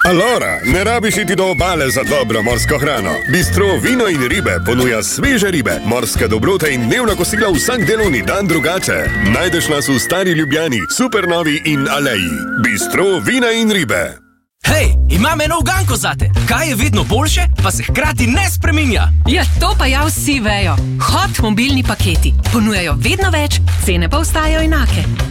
Allora, ne rabiš iti do obale za dobro morsko hrano. Bistro Vino in ribe ponuja sveže ribe, morske dobrote in dnevna kosila vsak delovni dan drugače. Najdeš nas v Stari Ljubljani, Supernovi in Aleji. Bistro Vina in ribe. Hej, imam eno uganko zate. Kaj je vedno boljše, pa se hkrati ne spreminja? Ja, to pa ja vsi vejo. Hot mobilni paketi ponujajo vedno več, cene pa ostajajo enake.